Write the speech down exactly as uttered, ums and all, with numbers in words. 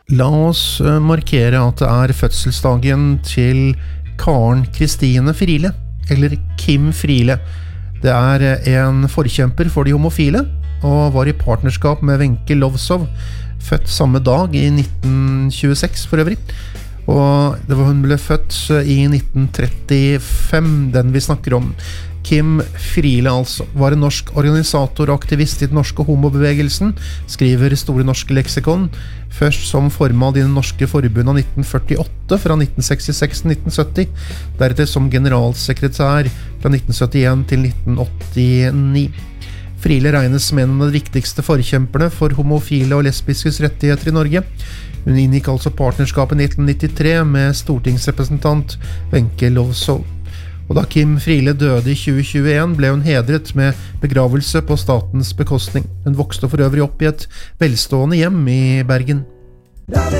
La oss markere at det er fødselsdagen til Karen Kristine Friele, eller Kim Friele. Det er en forkjemper for de homofile, og var i partnerskap med Wenche Lowzow, født samme dag i nitten tjueseks for øvrig. Og det var hun ble født i nitten trettifem, den vi snakker om. Kim Friele altså var en norsk organisator og aktivist i den norske homobevegelsen, skriver Store Norske Leksikon, først som formann i den norske forbundet av nitten førtiåtte fra nitten sekstiseks til nitten sytti, deretter som generalsekretær fra nitten syttien til nitten åttini. Friele regnes som en av de viktigste forkjemperne for homofile og lesbiskes rettigheter i Norge. Hun inngikk altså partnerskap i nitten nittitre med stortingsrepresentant Wenche Lowzow. Og da Kim Friele døde i tjue tjueen, ble hun hedret med begravelse på statens bekostning. Hun vokste for øvrig opp i et velstående hjem i Bergen.